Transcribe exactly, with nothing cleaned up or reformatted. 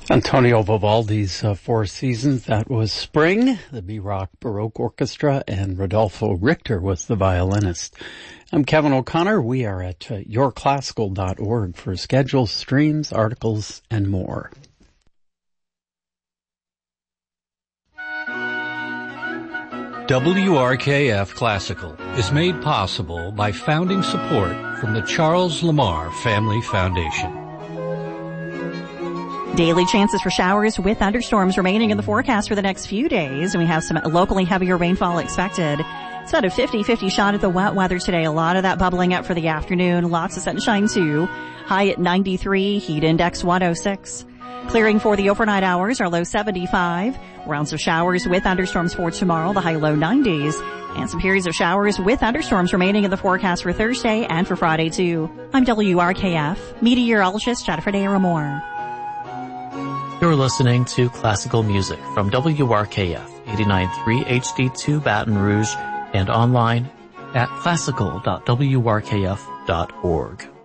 Antonio Vivaldi's uh, Four Seasons, that was Spring. The B-Rock Baroque Orchestra, and Rodolfo Richter was the violinist. I'm Kevin O'Connor. We are at uh, your classical dot org for schedules, streams, articles, and more. W R K F Classical is made possible by founding support from the Charles Lamar Family Foundation. Daily chances for showers with thunderstorms remaining in the forecast for the next few days, and we have some locally heavier rainfall expected. It's about a fifty-fifty shot at the wet weather today. A lot of that bubbling up for the afternoon. Lots of sunshine too. High at ninety-three, heat index one oh six. Clearing for the overnight hours, our low seventy-five. Rounds of showers with thunderstorms for tomorrow, the high low nineties. And some periods of showers with thunderstorms remaining in the forecast for Thursday and for Friday too. I'm W R K F meteorologist Jennifer Day-Ramore. You're listening to classical music from W R K F eighty-nine point three H D two Baton Rouge and online at classical dot w r k f dot org.